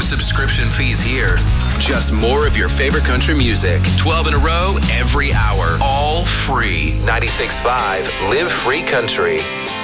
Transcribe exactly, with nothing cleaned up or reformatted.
subscription fees here. Just more of your favorite country music. twelve in a row, every hour. All free. ninety-six point five Live Free Country.